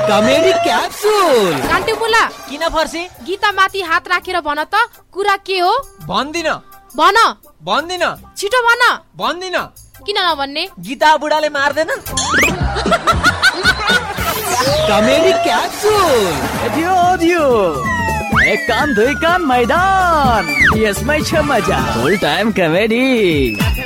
Comedy capsule. कान्टे मुला किन फर्सी? गीता माथि हात राखेर भन त कुरा के हो? भन्दिन। भन। भन्दिन। छिटो भन। भन्दिन। किन नभन्ने? गीता बुढाले मार्दैन। Comedy capsule. दियो एक कान दुई कान मैदान, यसमै छ मजा। फुल टाइम कमेडी।